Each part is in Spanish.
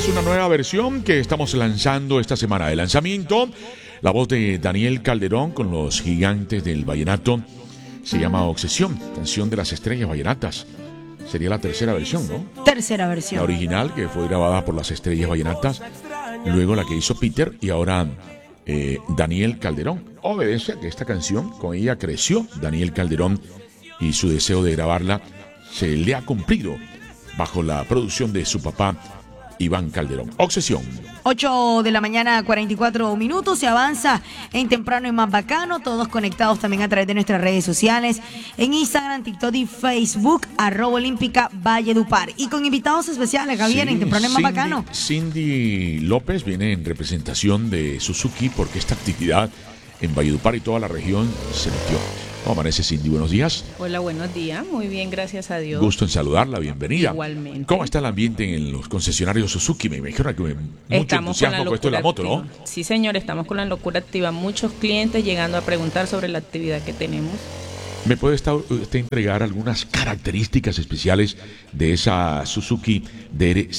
es una nueva versión que estamos lanzando esta semana de lanzamiento. La voz de Daniel Calderón con los gigantes del vallenato. Se llama Obsesión, canción de las estrellas vallenatas. Sería la tercera versión, ¿no? Tercera versión. La original, que fue grabada por las estrellas vallenatas. Luego la que hizo Peter y ahora Daniel Calderón. Obedece a que esta canción, con ella creció Daniel Calderón y su deseo de grabarla se le ha cumplido bajo la producción de su papá Iván Calderón. Obsesión. 8 de la mañana, 44 minutos. Se avanza en Temprano y Más Bacano. Todos conectados también a través de nuestras redes sociales. En Instagram, TikTok y Facebook, @Olímpica Valledupar. Y con invitados especiales, Javier, en Temprano y Más Bacano. Cindy López viene en representación de Suzuki porque esta actividad en Valledupar y toda la región se metió. ¿Cómo amanece, Cindy? Buenos días. Hola, buenos días. Muy bien, gracias a Dios. Gusto en saludarla, bienvenida. Igualmente. ¿Cómo está el ambiente en los concesionarios Suzuki? Me imagino que mucho entusiasmo con esto de la moto, ¿no? Sí, señor, estamos con la locura activa. Muchos clientes llegando a preguntar sobre la actividad que tenemos. ¿Me puede usted entregar algunas características especiales de esa Suzuki DR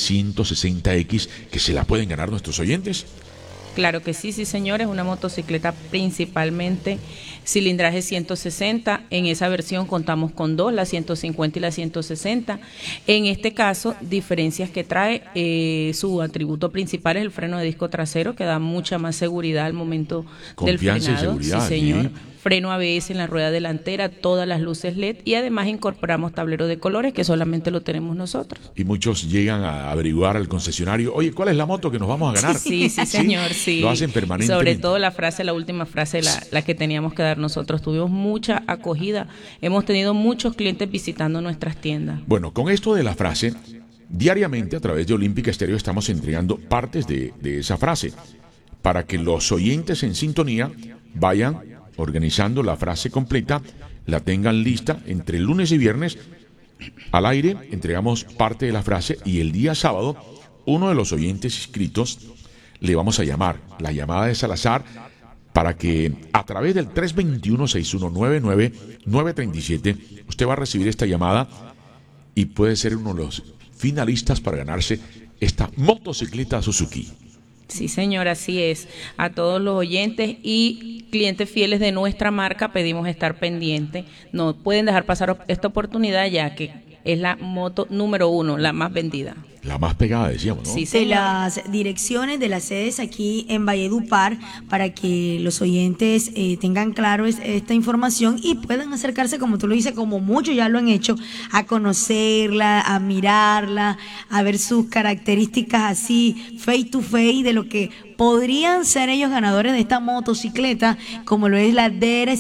160X que se la pueden ganar nuestros oyentes? Claro que sí, sí, señor. Es una motocicleta principalmente cilindraje 160. En esa versión contamos con dos, la 150 y la 160. En este caso, diferencias que trae, su atributo principal es el freno de disco trasero, que da mucha más seguridad al momento del frenado. Confianza y seguridad. Sí, señor. ¿Sí? Freno ABS en la rueda delantera, todas las luces LED y además incorporamos tablero de colores que solamente lo tenemos nosotros. Y muchos llegan a averiguar al concesionario, oye, ¿cuál es la moto que nos vamos a ganar? Sí, señor, sí. Lo hacen permanentemente. Sobre todo la última frase, la que teníamos que dar nosotros. Tuvimos mucha acogida, hemos tenido muchos clientes visitando nuestras tiendas. Bueno, con esto de la frase, diariamente a través de Olímpica Estéreo estamos entregando partes de esa frase para que los oyentes en sintonía vayan organizando la frase completa, la tengan lista entre lunes y viernes. Al aire entregamos parte de la frase y el día sábado uno de los oyentes inscritos le vamos a llamar. La llamada es al azar para que a través del 321-6199-937 usted va a recibir esta llamada y puede ser uno de los finalistas para ganarse esta motocicleta Suzuki. Sí, señor, así es. A todos los oyentes y clientes fieles de nuestra marca pedimos estar pendientes. No pueden dejar pasar esta oportunidad ya que es la moto número 1, la más vendida. La más pegada, decíamos, ¿no? Sí, de las direcciones de las sedes aquí en Valledupar para que los oyentes tengan claro esta información y puedan acercarse, como tú lo dices, como muchos ya lo han hecho, a conocerla, a mirarla, a ver sus características así, face to face, de lo que podrían ser ellos ganadores de esta motocicleta, como lo es la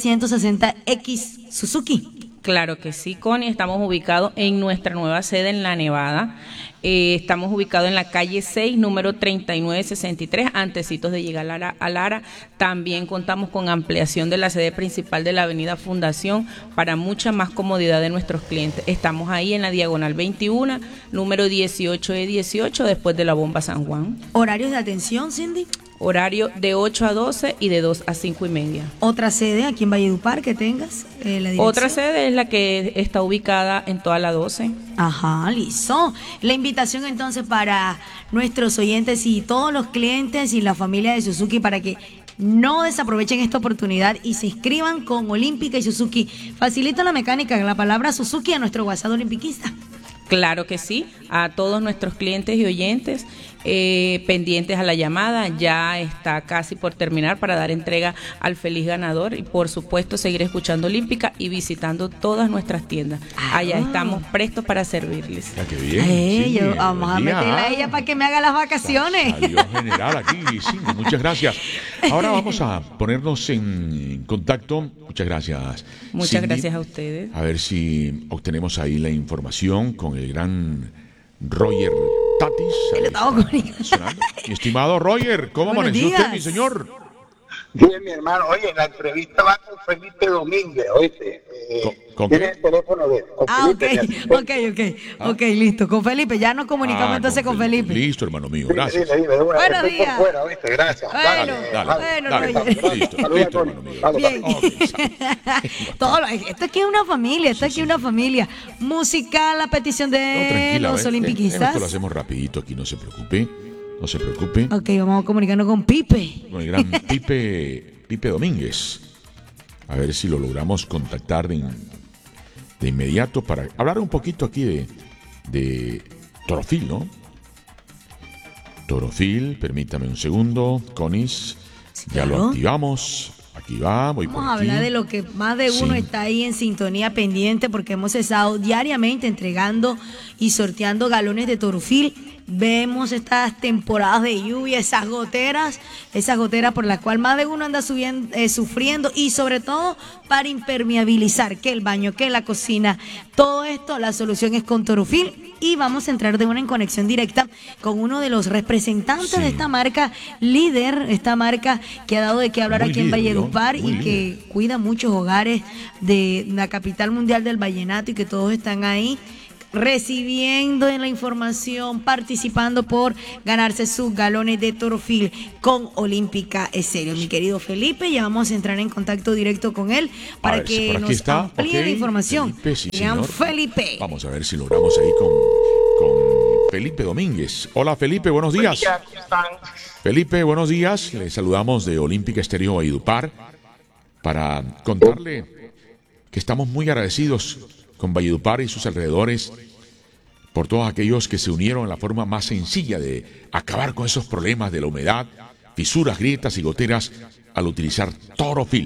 DR160X Suzuki. Claro que sí, Connie. Estamos ubicados en nuestra nueva sede en La Nevada. Estamos ubicados en la calle 6, número 3963, antecitos de llegar a Lara. También contamos con ampliación de la sede principal de la avenida Fundación para mucha más comodidad de nuestros clientes. Estamos ahí en la diagonal 21, número 18E18, después de la bomba San Juan. ¿Horarios de atención, Cindy? Horario de 8 a 12 y de 2 a 5 y media. ¿Otra sede aquí en Valledupar que tengas? La dirección. Otra sede es la que está ubicada en toda la 12. Ajá, listo. La invitación entonces para nuestros oyentes y todos los clientes y la familia de Suzuki para que no desaprovechen esta oportunidad y se inscriban con Olímpica y Suzuki. Facilita la mecánica, la palabra Suzuki a nuestro WhatsApp olimpiquista. Claro que sí, a todos nuestros clientes y oyentes pendientes a la llamada. Ya está casi por terminar para dar entrega al feliz ganador y por supuesto seguir escuchando Olímpica y visitando todas nuestras tiendas. Allá estamos prestos para servirles. Ya, qué bien. Sí, vamos a meterla a ella para que me haga las vacaciones. Salió general aquí, sí, muchas gracias. Ahora vamos a ponernos en contacto. Muchas gracias. Muchas Cindy, gracias a ustedes. A ver si obtenemos ahí la información con el gran Roger Tatis. Mi estimado Roger, ¿cómo amaneció usted, mi señor? Bien, mi hermano. Oye, la entrevista va con Felipe Domínguez, ¿oíste? ¿Con tiene qué? el teléfono de él. Ok, listo. Con Felipe, ya nos comunicamos entonces con Felipe. Listo, hermano mío, gracias. Buenos días. Por fuera, ¿oíste? Gracias. Dale. Listo, hermano mío. Bien. Esto aquí es una familia, musical, la petición de los olimpiquistas. Esto lo hacemos rapidito aquí, no se preocupe. No se preocupe. Ok, vamos a comunicarnos con Pipe. Con el gran Pipe Domínguez. A ver si lo logramos contactar de inmediato para hablar un poquito aquí de Torofil, ¿no? Torofil, permítame un segundo. Conis, Sí, ya claro. lo activamos. Aquí va, voy Vamos por a aquí. hablar de lo que más de uno Sí. está ahí en sintonía pendiente porque hemos estado diariamente entregando y sorteando galones de Torofil. Vemos estas temporadas de lluvia, esas goteras por las cuales más de uno anda sufriendo y sobre todo para impermeabilizar que el baño, que la cocina, todo esto, la solución es con Torofil y vamos a entrar de una en conexión directa con uno de los representantes Sí. de esta marca líder, esta marca que ha dado de qué hablar Muy aquí en líder, ¿no? Valledupar Muy y que líder. cuida muchos hogares de la capital mundial del vallenato y que todos están ahí recibiendo en la información, participando por ganarse sus galones de Torofil con Olímpica Estéreo. Mi querido Felipe, ya vamos a entrar en contacto directo con él A para ver si que por aquí nos está. amplíe Ok, la información. Felipe, sí, Gran señor. Felipe. Vamos a ver si logramos ahí con Felipe Domínguez. Hola Felipe, buenos días. Aquí están. Felipe, buenos días. Le saludamos de Olímpica Estéreo Valledupar para contarle que estamos muy agradecidos con Valledupar y sus alrededores por todos aquellos que se unieron en la forma más sencilla de acabar con esos problemas de la humedad, fisuras, grietas y goteras al utilizar Torofil.